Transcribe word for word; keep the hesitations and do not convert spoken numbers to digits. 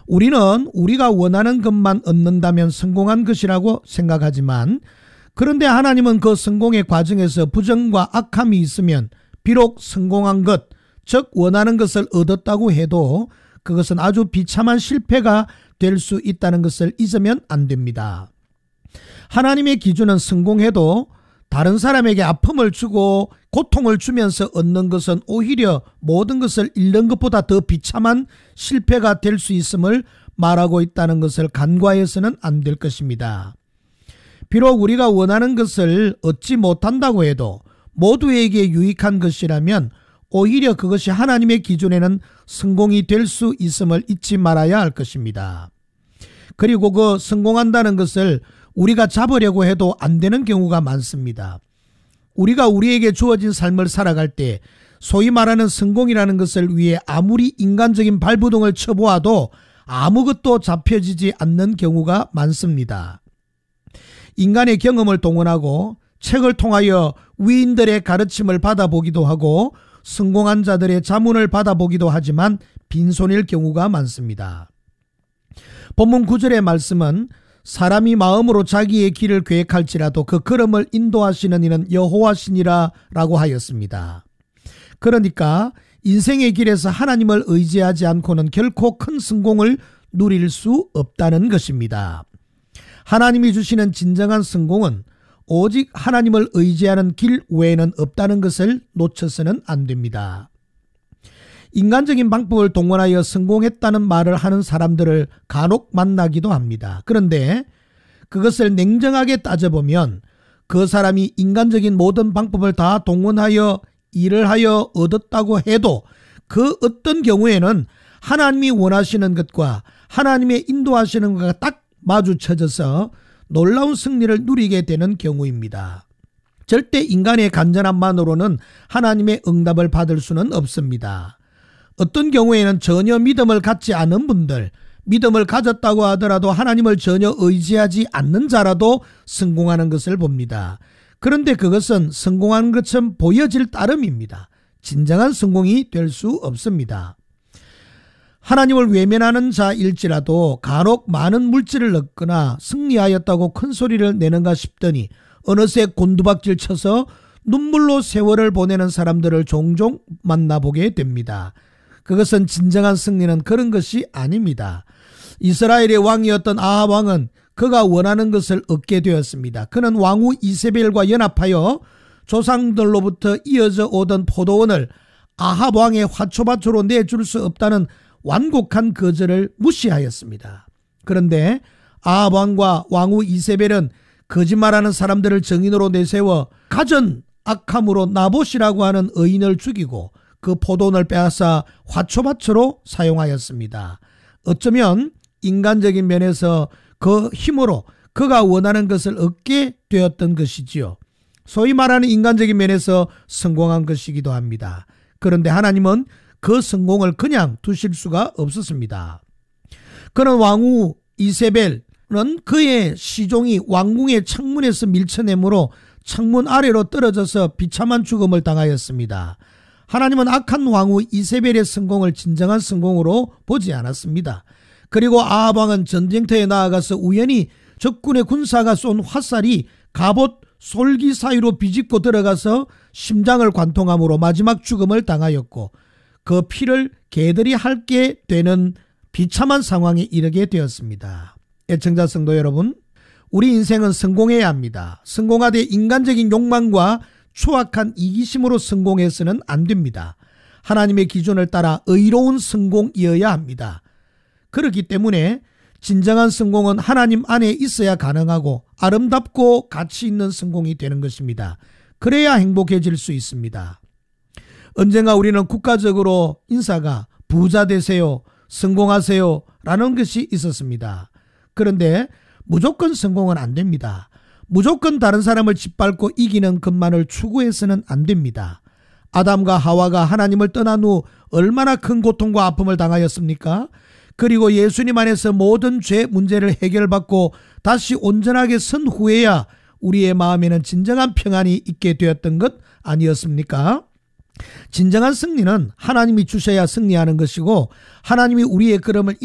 우리는 우리가 원하는 것만 얻는다면 성공한 것이라고 생각하지만, 그런데 하나님은 그 성공의 과정에서 부정과 악함이 있으면 비록 성공한 것, 즉 원하는 것을 얻었다고 해도 그것은 아주 비참한 실패가 될 수 있다는 것을 잊으면 안 됩니다. 하나님의 기준은 성공해도 다른 사람에게 아픔을 주고 고통을 주면서 얻는 것은 오히려 모든 것을 잃는 것보다 더 비참한 실패가 될 수 있음을 말하고 있다는 것을 간과해서는 안 될 것입니다. 비록 우리가 원하는 것을 얻지 못한다고 해도 모두에게 유익한 것이라면 오히려 그것이 하나님의 기준에는 성공이 될 수 있음을 잊지 말아야 할 것입니다. 그리고 그 성공한다는 것을 우리가 잡으려고 해도 안 되는 경우가 많습니다. 우리가 우리에게 주어진 삶을 살아갈 때 소위 말하는 성공이라는 것을 위해 아무리 인간적인 발버둥을 쳐보아도 아무것도 잡혀지지 않는 경우가 많습니다. 인간의 경험을 동원하고 책을 통하여 위인들의 가르침을 받아보기도 하고 성공한 자들의 자문을 받아보기도 하지만 빈손일 경우가 많습니다. 본문 구 절의 말씀은 사람이 마음으로 자기의 길을 계획할지라도 그 걸음을 인도하시는 이는 여호와시니라 라고 하였습니다. 그러니까 인생의 길에서 하나님을 의지하지 않고는 결코 큰 성공을 누릴 수 없다는 것입니다. 하나님이 주시는 진정한 성공은 오직 하나님을 의지하는 길 외에는 없다는 것을 놓쳐서는 안 됩니다. 인간적인 방법을 동원하여 성공했다는 말을 하는 사람들을 간혹 만나기도 합니다. 그런데 그것을 냉정하게 따져보면 그 사람이 인간적인 모든 방법을 다 동원하여 일을 하여 얻었다고 해도 그 어떤 경우에는 하나님이 원하시는 것과 하나님의 인도하시는 것과 딱 마주쳐져서 놀라운 승리를 누리게 되는 경우입니다. 절대 인간의 간절함만으로는 하나님의 응답을 받을 수는 없습니다. 어떤 경우에는 전혀 믿음을 갖지 않은 분들, 믿음을 가졌다고 하더라도 하나님을 전혀 의지하지 않는 자라도 성공하는 것을 봅니다. 그런데 그것은 성공하는 것처럼 보여질 따름입니다. 진정한 성공이 될 수 없습니다. 하나님을 외면하는 자일지라도 간혹 많은 물질을 얻거나 승리하였다고 큰 소리를 내는가 싶더니 어느새 곤두박질 쳐서 눈물로 세월을 보내는 사람들을 종종 만나보게 됩니다. 그것은 진정한 승리는 그런 것이 아닙니다. 이스라엘의 왕이었던 아합 왕은 그가 원하는 것을 얻게 되었습니다. 그는 왕후 이세벨과 연합하여 조상들로부터 이어져 오던 포도원을 아합 왕의 화초밭으로 내줄 수 없다는 완곡한 거절을 무시하였습니다. 그런데 아합 왕과 왕후 이세벨은 거짓말하는 사람들을 증인으로 내세워 가전 악함으로 나봇이라고 하는 의인을 죽이고 그 포도원을 빼앗아 화초밭으로 사용하였습니다. 어쩌면 인간적인 면에서 그 힘으로 그가 원하는 것을 얻게 되었던 것이지요. 소위 말하는 인간적인 면에서 성공한 것이기도 합니다. 그런데 하나님은 그 성공을 그냥 두실 수가 없었습니다. 그는 왕후 이세벨은 그의 시종이 왕궁의 창문에서 밀쳐내므로 창문 아래로 떨어져서 비참한 죽음을 당하였습니다. 하나님은 악한 왕후 이세벨의 성공을 진정한 성공으로 보지 않았습니다. 그리고 아합 왕은 전쟁터에 나아가서 우연히 적군의 군사가 쏜 화살이 갑옷 솔기 사이로 비집고 들어가서 심장을 관통함으로 마지막 죽음을 당하였고 그 피를 개들이 핥게 되는 비참한 상황에 이르게 되었습니다. 애청자 성도 여러분, 우리 인생은 성공해야 합니다. 성공하되 인간적인 욕망과 추악한 이기심으로 성공해서는 안 됩니다. 하나님의 기준을 따라 의로운 성공이어야 합니다. 그렇기 때문에 진정한 성공은 하나님 안에 있어야 가능하고 아름답고 가치 있는 성공이 되는 것입니다. 그래야 행복해질 수 있습니다. 언젠가 우리는 국가적으로 인사가 부자 되세요, 성공하세요 라는 것이 있었습니다. 그런데 무조건 성공은 안 됩니다. 무조건 다른 사람을 짓밟고 이기는 것만을 추구해서는 안 됩니다. 아담과 하와가 하나님을 떠난 후 얼마나 큰 고통과 아픔을 당하였습니까? 그리고 예수님 안에서 모든 죄 문제를 해결받고 다시 온전하게 선 후에야 우리의 마음에는 진정한 평안이 있게 되었던 것 아니었습니까? 진정한 승리는 하나님이 주셔야 승리하는 것이고 하나님이 우리의 걸음을